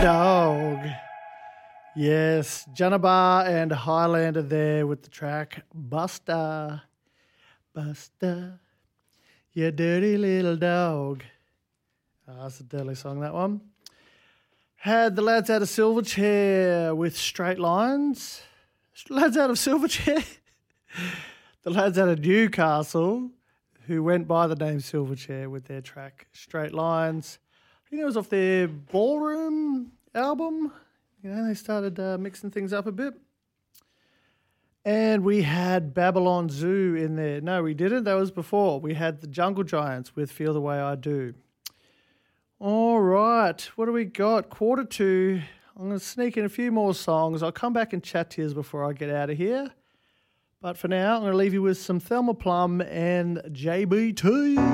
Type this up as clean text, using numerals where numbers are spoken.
Dog. Yes, Janabar and Highlander there with the track Buster. Buster, you dirty little dog. That's a deadly song, that one. Had the lads out of Silverchair with Straight Lines. Lads out of Silverchair. The lads out of Newcastle who went by the name Silverchair with their track Straight Lines. I think it was off their Ballroom album. You know, they started mixing things up a bit. And we had Babylon Zoo in there. No, we didn't. That was before. We had the Jungle Giants with Feel the Way I Do. All right. What do we got? 1:45. I'm going to sneak in a few more songs. I'll come back and chat to you before I get out of here. But for now, I'm going to leave you with some Thelma Plum and JBT.